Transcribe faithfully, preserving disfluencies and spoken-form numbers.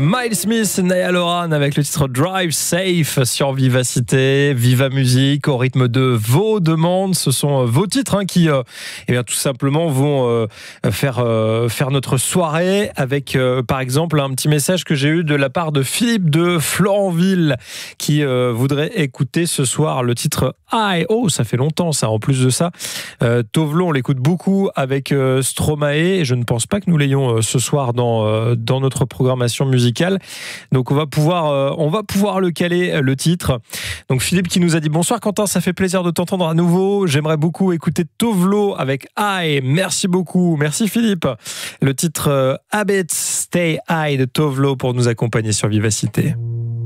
Miles Smith, Niall Horan avec le titre Drive Safe sur Vivacité, Viva Musique, au rythme de vos demandes. Ce sont vos titres hein, qui, euh, eh bien, tout simplement, vont euh, faire, euh, faire notre soirée avec, euh, par exemple, un petit message que j'ai eu de la part de Philippe de Florenville qui euh, voudrait écouter ce soir le titre I. Oh, ça fait longtemps ça. En plus de ça, euh, Tove Lo, on l'écoute beaucoup avec euh, Stromae et je ne pense pas que nous l'ayons euh, ce soir dans, euh, dans notre programmation musicale. Donc on va pouvoir, euh, on va pouvoir le caler, euh, le titre. Donc Philippe qui nous a dit bonsoir Quentin, ça fait plaisir de t'entendre à nouveau. J'aimerais beaucoup écouter Tove Lo avec I. Merci beaucoup. Merci Philippe. Le titre euh, Habit Stay High de Tove Lo pour nous accompagner sur Vivacité.